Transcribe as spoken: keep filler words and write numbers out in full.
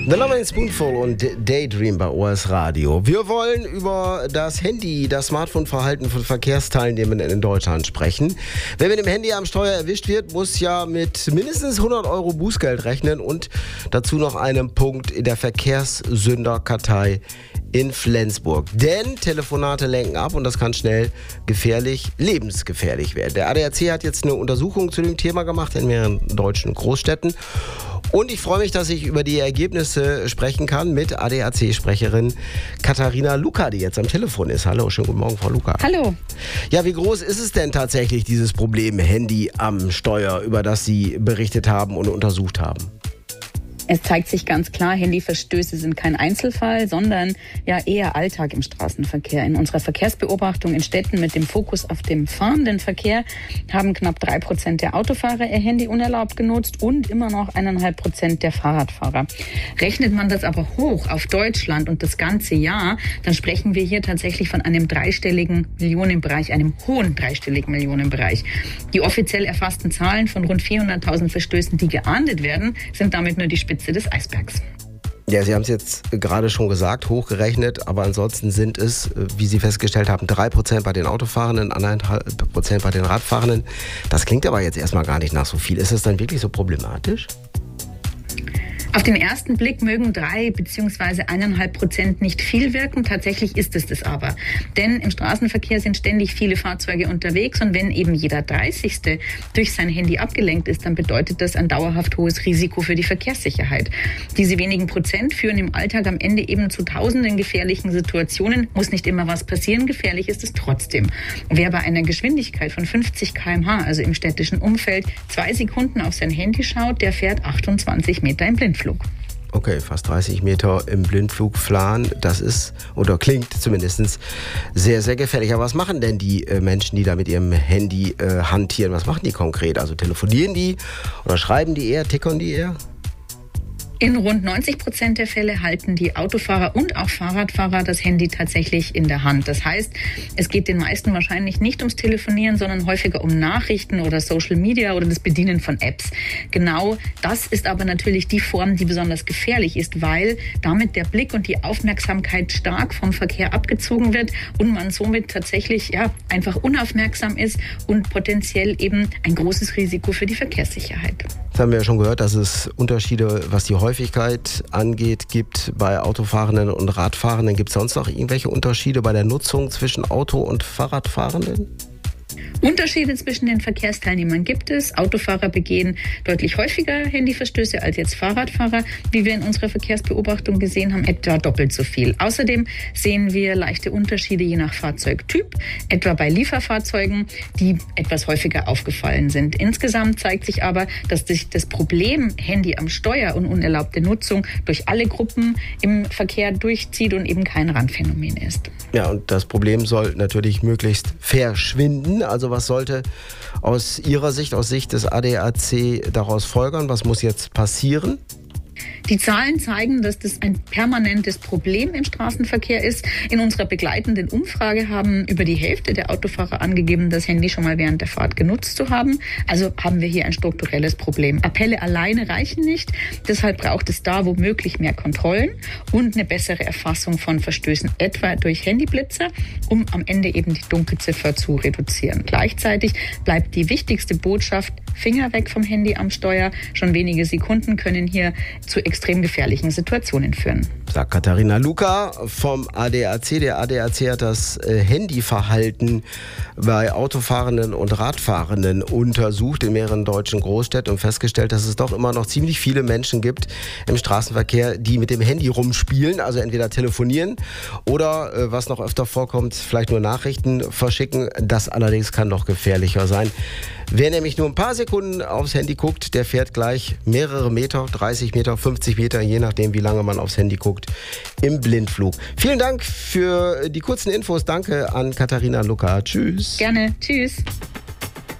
The Loving Spoonful und Daydream bei O S Radio. Wir wollen über das Handy, das Smartphone-Verhalten von Verkehrsteilnehmern in Deutschland sprechen. Wer mit dem Handy am Steuer erwischt wird, muss ja mit mindestens hundert Euro Bußgeld rechnen und dazu noch einen Punkt in der Verkehrssünderkartei in Flensburg. Denn Telefonate lenken ab und das kann schnell gefährlich, lebensgefährlich werden. Der A D A C hat jetzt eine Untersuchung zu dem Thema gemacht in mehreren deutschen Großstädten. Und ich freue mich, dass ich über die Ergebnisse sprechen kann mit A D A C-Sprecherin Katharina Luca, die jetzt am Telefon ist. Hallo, schönen guten Morgen, Frau Luca. Hallo. Ja, wie groß ist es denn tatsächlich, dieses Problem Handy am Steuer, über das Sie berichtet haben und untersucht haben? Es zeigt sich ganz klar, Handyverstöße sind kein Einzelfall, sondern ja eher Alltag im Straßenverkehr. In unserer Verkehrsbeobachtung in Städten mit dem Fokus auf dem fahrenden Verkehr haben knapp drei Prozent der Autofahrer ihr Handy unerlaubt genutzt und immer noch eineinhalb Prozent der Fahrradfahrer. Rechnet man das aber hoch auf Deutschland und das ganze Jahr, dann sprechen wir hier tatsächlich von einem dreistelligen Millionenbereich, einem hohen dreistelligen Millionenbereich. Die offiziell erfassten Zahlen von rund vierhunderttausend Verstößen, die geahndet werden, sind damit nur die Spitze des Eisbergs. Ja, Sie haben es jetzt gerade schon gesagt, hochgerechnet, aber ansonsten sind es, wie Sie festgestellt haben, drei Prozent bei den Autofahrenden, anderthalb Prozent bei den Radfahrenden. Das klingt aber jetzt erstmal gar nicht nach so viel. Ist es dann wirklich so problematisch? Auf den ersten Blick mögen drei bzw. eineinhalb Prozent nicht viel wirken. Tatsächlich ist es das aber. Denn im Straßenverkehr sind ständig viele Fahrzeuge unterwegs und wenn eben jeder dreißigste durch sein Handy abgelenkt ist, dann bedeutet das ein dauerhaft hohes Risiko für die Verkehrssicherheit. Diese wenigen Prozent führen im Alltag am Ende eben zu tausenden gefährlichen Situationen. Muss nicht immer was passieren, gefährlich ist es trotzdem. Wer bei einer Geschwindigkeit von fünfzig Kilometer pro Stunde, also im städtischen Umfeld, zwei Sekunden auf sein Handy schaut, der fährt achtundzwanzig Meter im Blindflug. Okay, fast dreißig Meter im Blindflug fahren, das ist, oder klingt zumindest sehr, sehr gefährlich. Aber was machen denn die äh, Menschen, die da mit ihrem Handy äh, hantieren? Was machen die konkret? Also telefonieren die oder schreiben die eher, tickern die eher? In rund neunzig Prozent der Fälle halten die Autofahrer und auch Fahrradfahrer das Handy tatsächlich in der Hand. Das heißt, es geht den meisten wahrscheinlich nicht ums Telefonieren, sondern häufiger um Nachrichten oder Social Media oder das Bedienen von Apps. Genau das ist aber natürlich die Form, die besonders gefährlich ist, weil damit der Blick und die Aufmerksamkeit stark vom Verkehr abgezogen wird und man somit tatsächlich ja einfach unaufmerksam ist und potenziell eben ein großes Risiko für die Verkehrssicherheit. Das haben wir ja schon gehört, dass es Unterschiede, was die Häufigkeit angeht, gibt bei Autofahrenden und Radfahrenden. Gibt es sonst noch irgendwelche Unterschiede bei der Nutzung zwischen Auto- und Fahrradfahrenden? Unterschiede zwischen den Verkehrsteilnehmern gibt es. Autofahrer begehen deutlich häufiger Handyverstöße als jetzt Fahrradfahrer, wie wir in unserer Verkehrsbeobachtung gesehen haben, etwa doppelt so viel. Außerdem sehen wir leichte Unterschiede je nach Fahrzeugtyp, etwa bei Lieferfahrzeugen, die etwas häufiger aufgefallen sind. Insgesamt zeigt sich aber, dass sich das Problem Handy am Steuer und unerlaubte Nutzung durch alle Gruppen im Verkehr durchzieht und eben kein Randphänomen ist. Ja, und das Problem soll natürlich möglichst verschwinden. Also was sollte aus Ihrer Sicht, aus Sicht des A D A C daraus folgern? Was muss jetzt passieren? Die Zahlen zeigen, dass das ein permanentes Problem im Straßenverkehr ist. In unserer begleitenden Umfrage haben über die Hälfte der Autofahrer angegeben, das Handy schon mal während der Fahrt genutzt zu haben. Also haben wir hier ein strukturelles Problem. Appelle alleine reichen nicht. Deshalb braucht es da womöglich mehr Kontrollen und eine bessere Erfassung von Verstößen, etwa durch Handyblitzer, um am Ende eben die Dunkelziffer zu reduzieren. Gleichzeitig bleibt die wichtigste Botschaft: Finger weg vom Handy am Steuer. Schon wenige Sekunden können hier zu extrem gefährlichen Situationen führen. Sagt Katharina Luca vom A D A C. Der A D A C hat das Handyverhalten bei Autofahrenden und Radfahrenden untersucht in mehreren deutschen Großstädten und festgestellt, dass es doch immer noch ziemlich viele Menschen gibt im Straßenverkehr, die mit dem Handy rumspielen, also entweder telefonieren oder, was noch öfter vorkommt, vielleicht nur Nachrichten verschicken. Das allerdings kann noch gefährlicher sein. Wer nämlich nur ein paar Sekunden aufs Handy guckt, der fährt gleich mehrere Meter, dreißig Meter, fünfzig Meter, je nachdem, wie lange man aufs Handy guckt, im Blindflug. Vielen Dank für die kurzen Infos. Danke an Katharina Luca. Tschüss. Gerne. Tschüss.